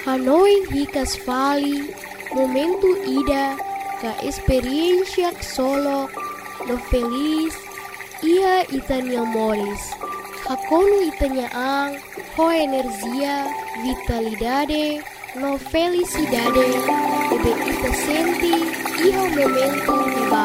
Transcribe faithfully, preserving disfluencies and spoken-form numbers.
Hanoi hikas vali, momento ida, ka experiencia solo, no feliz, ia itania moris. Hakono itania ang, ho energia, vitalidade, no felicidade, ebe ita senti, iho momento